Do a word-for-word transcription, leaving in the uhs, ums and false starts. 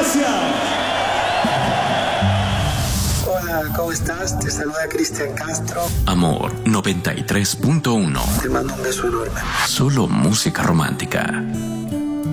Valencia. Hola, ¿cómo estás? Te saluda Cristian Castro. Amor noventa y tres punto uno. Te mando un beso enorme. Solo música romántica.